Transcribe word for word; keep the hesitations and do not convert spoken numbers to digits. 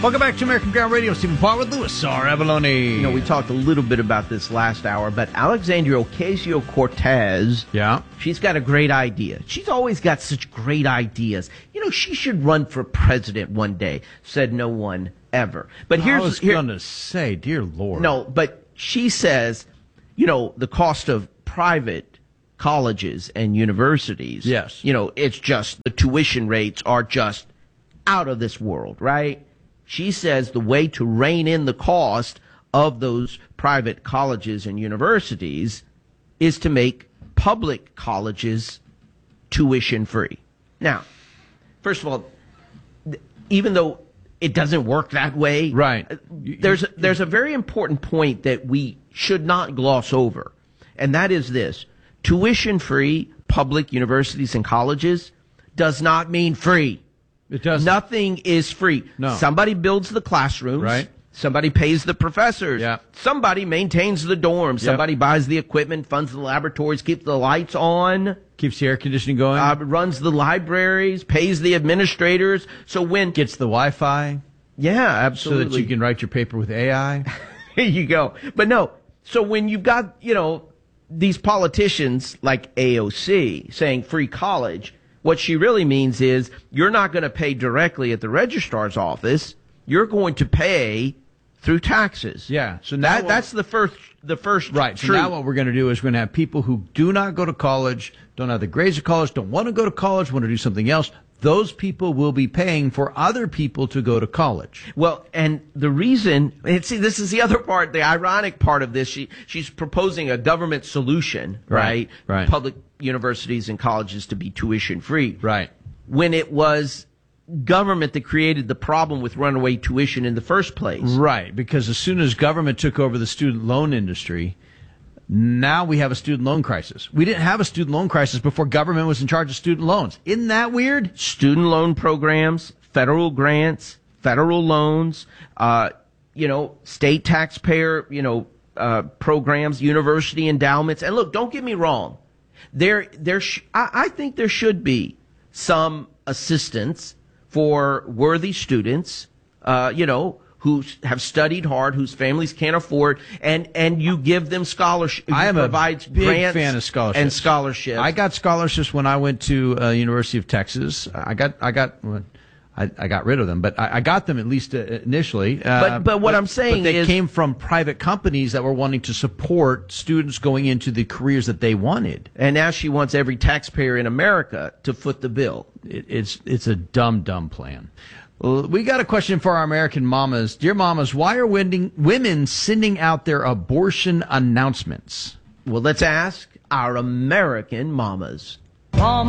Welcome back to American Ground Radio. Stephen Parr with Louis R. Avalone. You know, we talked a little bit about this last hour, but Alexandria Ocasio-Cortez, yeah, she's got a great idea. She's always got such great ideas. You know, she should run for president one day, said no one ever. But here's I was here, going to say, dear Lord. No, but she says, you know, the cost of private colleges and universities. Yes. You know, it's just the tuition rates are just out of this world, right? She says the way to rein in the cost of those private colleges and universities is to make public colleges tuition free. Now, first of all, even though it doesn't work that way, right? There's there's a very important point that we should not gloss over, and that is this: tuition free public universities and colleges does not mean free. It does. Nothing is free. No. Somebody builds the classrooms. Right. Somebody pays the professors. Yeah. Somebody maintains the dorms. Yep. Somebody buys the equipment, funds the laboratories, keeps the lights on. Keeps the air conditioning going. Uh, runs the libraries, pays the administrators. So when... Gets the Wi-Fi. Yeah, absolutely. So that you can write your paper with A I. Here you go. But no, so when you've got, you know, these politicians like A O C saying free college... What she really means is you're not going to pay directly at the registrar's office. You're going to pay through taxes. Yeah. So now that, that's the first the first right. So truth. now what we're going to do is we're going to have people who do not go to college, don't have the grades of college, don't want to go to college, want to do something else. Those people will be paying for other people to go to college. Well, and the reason, and see, this is the other part, the ironic part of this. She she's proposing a government solution, right? Right. Right. Public universities and colleges to be tuition free. Right. When it was government that created the problem with runaway tuition in the first place. Right. Because as soon as government took over the student loan industry, now we have a student loan crisis. We didn't have a student loan crisis before government was in charge of student loans. Isn't that weird? Student loan programs, federal grants, federal loans, uh, you know, state taxpayer, you know, uh, programs, university endowments. And look, don't get me wrong. There, there, sh- I, I think there should be some assistance for worthy students, uh, you know, who have studied hard, whose families can't afford, and, and you give them scholarship. I am provides a big grants fan of scholarships. and scholarships. I got scholarships when I went to uh, University of Texas. I got, I got, I, I got rid of them, but I, I got them at least uh, initially. Uh, but but what but, I'm saying but they is, came from private companies that were wanting to support students going into the careers that they wanted. And now she wants every taxpayer in America to foot the bill. It, it's it's a dumb dumb plan. Well, we got a question for our American mamas. Dear mamas, why are women, women sending out their abortion announcements? Well, let's ask our American mamas. Mama.